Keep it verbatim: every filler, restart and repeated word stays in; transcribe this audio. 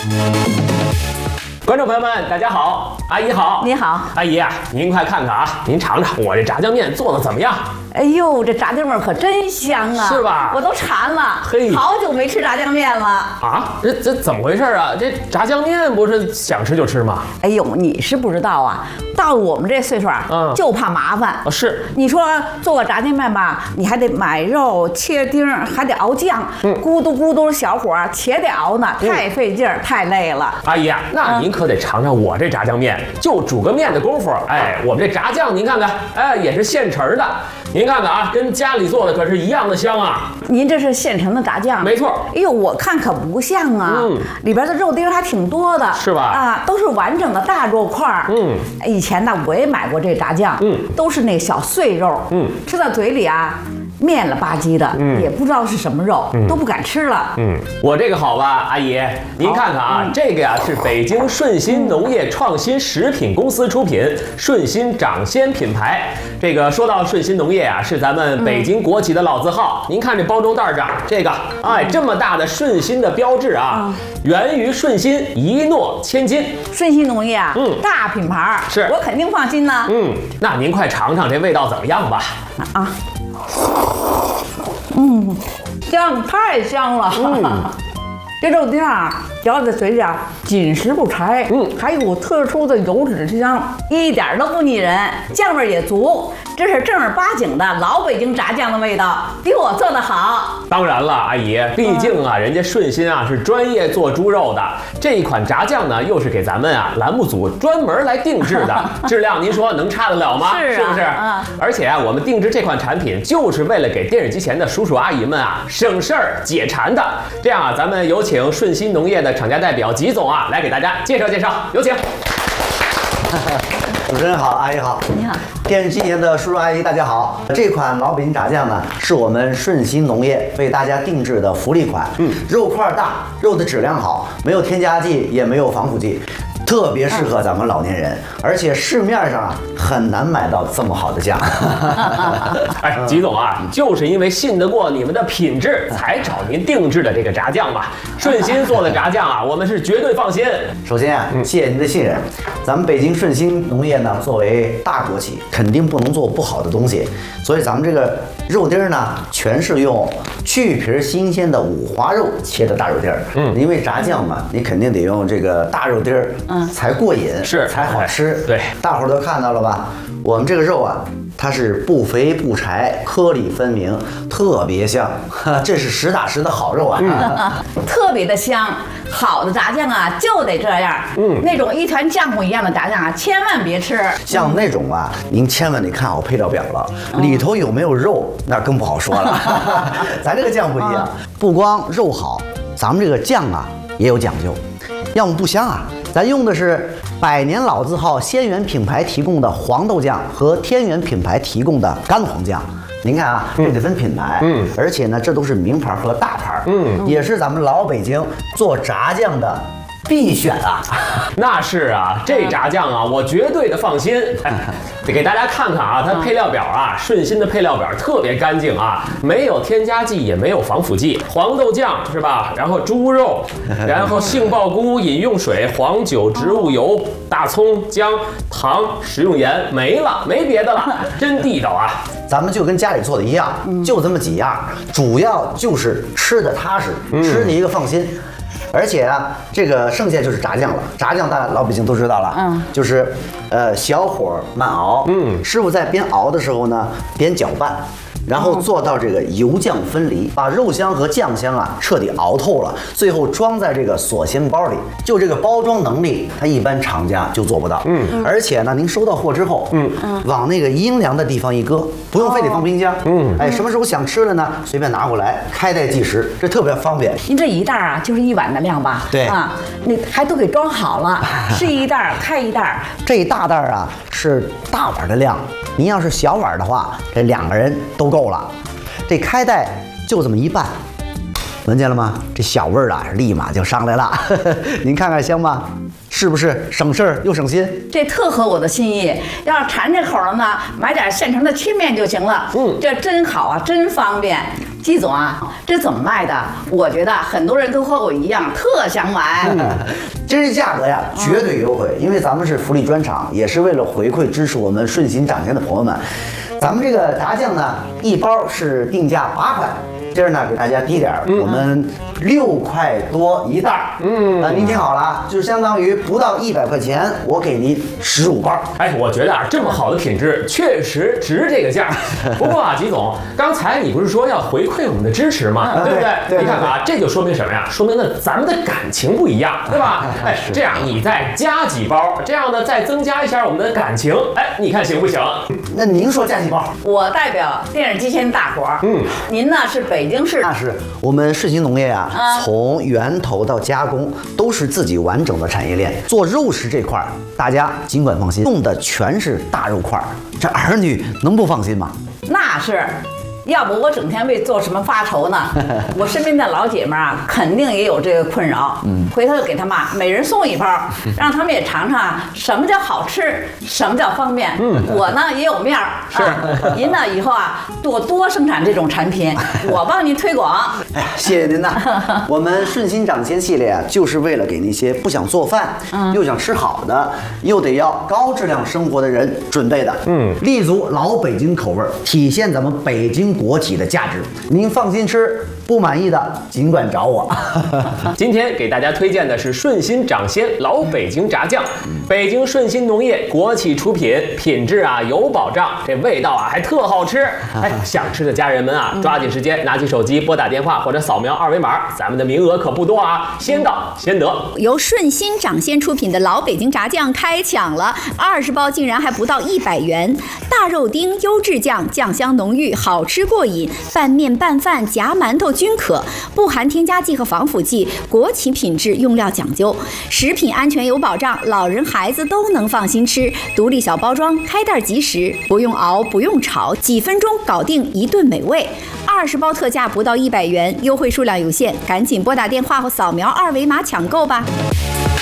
观众朋友们，大家好，阿姨好， 你好， 阿姨啊，您快看看啊，您尝尝我这炸酱面做的怎么样？ 哎呦，这炸酱面可真香啊， 是吧？ 我都馋了， 嘿， 好久没吃炸酱面了啊！这这怎么回事啊？这炸酱面不是想吃就吃吗？ 哎呦，你是不知道啊，到了我们这岁数啊，嗯，就怕麻烦。 啊，是。 你说做个炸酱面吧，你还得买肉、切丁，还得熬酱，嗯，咕嘟咕嘟小火且得熬呢，太费劲儿，嗯、太累了。 阿姨啊，那您可得尝尝我这炸酱面，就煮个面的功夫，哎，我们这炸酱您看看，哎，也是现成的。您看看啊，跟家里做的可是一样的香啊！ 您这是现成的炸酱， 没错。 哎呦，我看可不像啊，嗯，里边的肉丁还挺多的， 是吧？ 啊，都是完整的大肉块。嗯，以前呢我也买过这炸酱，嗯，都是那小碎肉，嗯，吃到嘴里啊，面了吧唧的，嗯，也不知道是什么肉，嗯、都不敢吃了。 嗯，我这个好吧，阿姨，您看看啊，嗯、这个呀是北京顺鑫农业创新食品公司出品，顺鑫掌鲜品牌。这个说到顺鑫农业啊，是咱们北京国企的老字号。嗯、您看这包装袋上这个，哎，这么大的顺鑫的标志啊，嗯、源于顺鑫，一诺千金。 顺鑫农业啊，嗯，大品牌， 是我肯定放心呢。 嗯，那您快尝尝这味道怎么样吧？ 啊。嗯，香，太香了。嗯，这肉丁啊，嚼在嘴里啊，紧实不柴。嗯，还有特殊的油脂香，一点都不腻人，酱味也足。这是正儿八经的老北京炸酱的味道，比我做的好。 当然了，阿姨，毕竟啊，人家顺鑫啊是专业做猪肉的，这一款炸酱呢，又是给咱们啊栏目组专门来定制的，质量您说能差得了吗？ 是、啊， 是不是？嗯。而且啊，我们定制这款产品，就是为了给电视机前的叔叔阿姨们啊省事儿解馋的。这样啊，咱们有请顺鑫农业的厂家代表吉总啊，来给大家介绍介绍，有请。 主持人好，阿姨好， 你好， 电视机前的叔叔阿姨大家好。这款老北京炸酱呢，是我们顺鑫农业为大家定制的福利款。嗯，肉块大，肉的质量好，没有添加剂，也没有防腐剂。特别适合咱们老年人，而且市面上啊很难买到这么好的酱。 哎，吉总啊，就是因为信得过你们的品质，才找您定制的这个炸酱嘛。顺鑫做的炸酱啊，我们是绝对放心。 首先啊，谢谢您的信任。咱们北京顺鑫农业呢，作为大国企，肯定不能做不好的东西，所以咱们这个肉丁呢，全是用去皮新鲜的五花肉切的大肉丁儿。嗯，因为炸酱嘛，你肯定得用这个大肉丁儿。嗯，才过瘾， 是才好吃。 对， 大伙儿都看到了吧？我们这个肉啊，它是不肥不柴，颗粒分明，特别香。这是实打实的好肉啊， 嗯、特别的香。好的炸酱啊，就得这样。嗯，那种一团浆糊一样的炸酱啊，千万别吃。 像那种啊，您千万得看好配料表了，里头有没有肉，那更不好说了。咱这个酱不一样，不光肉好，咱们这个酱啊也有讲究，要么不香啊。咱用的是百年老字号仙源品牌提供的黄豆酱和天元品牌提供的干黄酱。您看啊，这得分品牌，嗯，而且呢，这都是名牌和大牌，嗯，也是咱们老北京做炸酱的必选啊。 那是啊，这炸酱啊，我绝对的放心。得给大家看看啊，它配料表啊，顺鑫的配料表特别干净啊，没有添加剂，也没有防腐剂。黄豆酱是吧？然后猪肉，然后杏鲍菇、饮用水、黄酒、植物油、大葱、姜、糖、食用盐，没了，没别的了，真地道啊！ 咱们就跟家里做的一样，就这么几样，主要就是吃的踏实，吃的一个放心。而且啊，这个剩下就是炸酱了。炸酱大家老北京都知道了，嗯，就是呃小火慢熬，嗯，师傅在边熬的时候呢，边搅拌。然后做到这个油酱分离，把肉香和酱香啊彻底熬透了，最后装在这个锁鲜包里。就这个包装能力，它一般厂家就做不到。嗯，而且呢，您收到货之后，嗯嗯，往那个阴凉的地方一搁，不用非得放冰箱。嗯，哎，什么时候想吃了呢？随便拿过来，开袋即食，这特别方便。 您这一袋啊，就是一碗的量吧？ 对啊，那还都给装好了，是一袋开一袋。 这一大袋啊是大碗的量，您要是小碗的话，这两个人都够了。这开袋就这么一拌，闻见了吗？这小味儿啊，立马就上来了。您看看香吗？是不是省事儿又省心？ 这特合我的心意。要是馋这口了呢，买点现成的切面就行了。嗯，这真好啊，真方便。 季总啊，这怎么卖的？我觉得很多人都和我一样，特想买。 这价格呀，绝对优惠，因为咱们是福利专场，也是为了回馈支持我们顺心掌鲜的朋友们。咱们这个炸酱呢，一包是定价八块。今儿呢，给大家低点儿，我们六块多一袋儿。嗯，啊，您听好了，就是相当于不到一百块钱，我给您十五包。 哎，我觉得啊，这么好的品质，确实值这个价。不过啊，吉总，刚才你不是说要回馈我们的支持吗？对不对？ 对， 你看看啊，这就说明什么呀？说明了咱们的感情不一样，对吧？哎，这样你再加几包，这样呢再增加一下我们的感情。哎，你看行不行？ 那您说加几包？ 我代表电视机前的大伙儿，嗯，您呢是北京市， 那是我们顺心农业啊，啊从源头到加工都是自己完整的产业链。做肉食这块儿，大家尽管放心，用的全是大肉块儿，这儿女能不放心吗？ 那是。要不我整天为做什么发愁呢？我身边的老姐们啊，肯定也有这个困扰。嗯，回头就给他们每人送一包，让他们也尝尝什么叫好吃，什么叫方便。嗯，我呢也有面儿。是，啊、您呢以后啊多多生产这种产品，我帮您推广。 哎呀，谢谢您呐！我们顺心掌鲜系列啊，就是为了给那些不想做饭、嗯、又想吃好的，又得要高质量生活的人准备的。嗯，立足老北京口味，体现咱们北京国体的价值，您放心吃，不满意的尽管找我。 今天给大家推荐的是顺心掌鲜老北京炸酱，北京顺心农业国企出品，品质啊有保障，这味道啊还特好吃。哎，想吃的家人们啊，抓紧时间拿起手机拨打电话或者扫描二维码，咱们的名额可不多啊，先到先得。 由顺心掌鲜出品的老北京炸酱开抢了，二十包竟然还不到一百元，大肉丁优质酱，酱香浓郁，好吃过瘾，拌面拌饭夹馒头均可，不含添加剂和防腐剂，国企品质，用料讲究，食品安全有保障，老人孩子都能放心吃。独立小包装，开袋即食，不用熬不用炒，几分钟搞定一顿美味。二十包特价不到一百元，优惠数量有限，赶紧拨打电话或扫描二维码抢购吧。